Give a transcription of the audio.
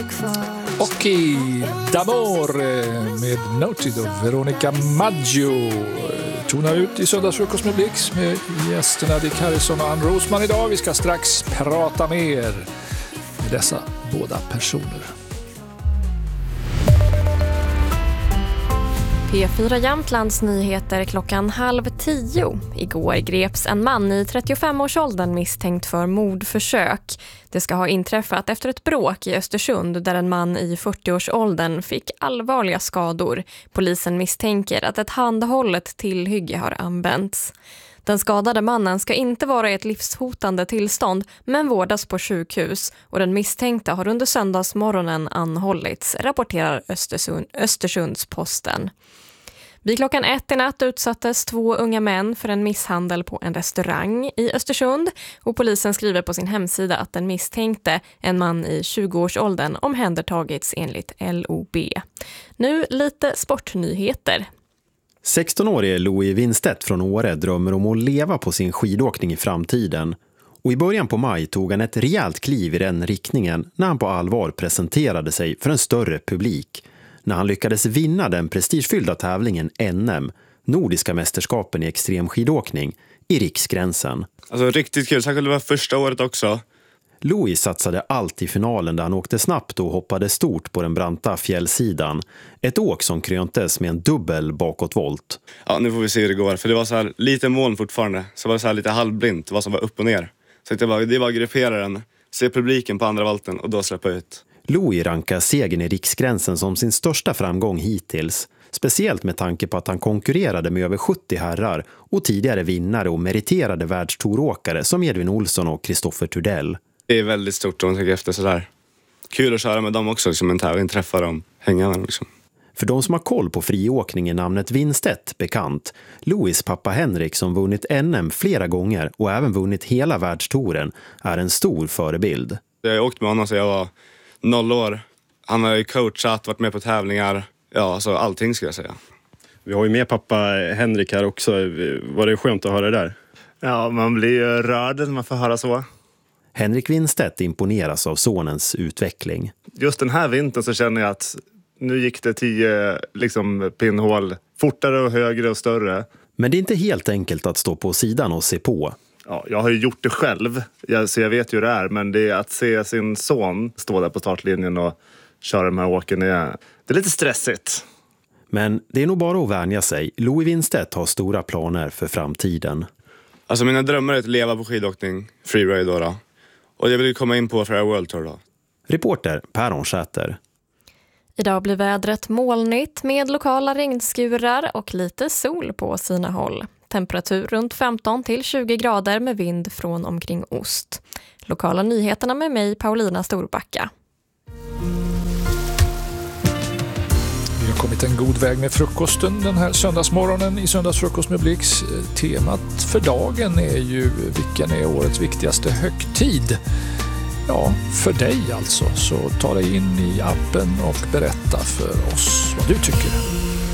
Och i D'Amor med Noted och Veronica Maggio tonar ut i söndagsfrukost med Blix med gästerna Dick Harrison och Ann Rosman idag. Vi ska strax prata mer med dessa båda personer. P4 Jämtlands nyheter 9:30. Igår greps en man i 35-årsåldern misstänkt för mordförsök. Det ska ha inträffat efter ett bråk i Östersund där en man i 40-årsåldern fick allvarliga skador. Polisen misstänker att ett handhållet tillhygge har använts. Den skadade mannen ska inte vara i ett livshotande tillstånd men vårdas på sjukhus och den misstänkta har under söndagsmorgonen anhållits, rapporterar Östersunds-Posten. Vid 1:00 i natt utsattes 2 unga män för en misshandel på en restaurang i Östersund och polisen skriver på sin hemsida att den misstänkte, en man i 20-årsåldern, omhändertagits enligt LOB. Nu lite sportnyheter. 16-årige Louis Winstedt från Åre drömmer om att leva på sin skidåkning i framtiden. Och i början på maj tog han ett rejält kliv i den riktningen när han på allvar presenterade sig för en större publik. När han lyckades vinna den prestigefyllda tävlingen NM, Nordiska mästerskapen i extremskidåkning, i Riksgränsen. Alltså riktigt kul, särskilt det var första året också. Louis satsade allt i finalen där han åkte snabbt och hoppade stort på den branta fjällsidan. Ett åk som kröntes med en dubbel bakåtvolt. Ja, nu får vi se hur det går. För det var så här lite moln fortfarande. Så var det så här lite halvblint vad som var upp och ner. Så det var att gruppera den, se publiken på andra volten och då släppa ut. Louis rankar segern i Riksgränsen som sin största framgång hittills. Speciellt med tanke på att han konkurrerade med över 70 herrar och tidigare vinnare och meriterade världstouråkare som Edvin Olsson och Kristoffer Turdell. Det är väldigt stort om man tänker efter sådär. Kul att köra med dem också, liksom en tävling, träffa dem, hänga med dem liksom. För de som har koll på friåkning är namnet Winstedt bekant. Louis pappa Henrik, som vunnit NM flera gånger och även vunnit hela världstouren, är en stor förebild. Jag har åkt med honom så jag var 0 år. Han har ju coachat, varit med på tävlingar. Ja, alltså allting ska jag säga. Vi har ju med pappa Henrik här också. Var det skönt att höra det där? Ja, man blir ju rörd när man får höra så. Henrik Winstedt imponeras av sonens utveckling. Just den här vintern så känner jag att nu gick det 10 pinnhål fortare och högre och större. Men det är inte helt enkelt att stå på sidan och se på. Ja, jag har ju gjort det själv, så jag vet ju hur det är. Men det är att se sin son stå där på startlinjen och köra de här åken, det är lite stressigt. Men det är nog bara att vänja sig. Louis Winstedt har stora planer för framtiden. Alltså mina drömmar är att leva på skidåkning, freeride då. Och jag vill komma in på Freeride World Tour då. Reporter Per Onsäter. Idag blir vädret molnigt med lokala regnskurar och lite sol på sina håll. Temperatur runt 15-20 grader med vind från omkring ost. Lokala nyheterna med mig, Paulina Storbacka. Vi har kommit en god väg med frukosten den här söndagsmorgonen i Söndagsfrukost med Blix. Temat för dagen är ju vilken är årets viktigaste högtid. Ja, för dig alltså. Så ta dig in i appen och berätta för oss vad du tycker.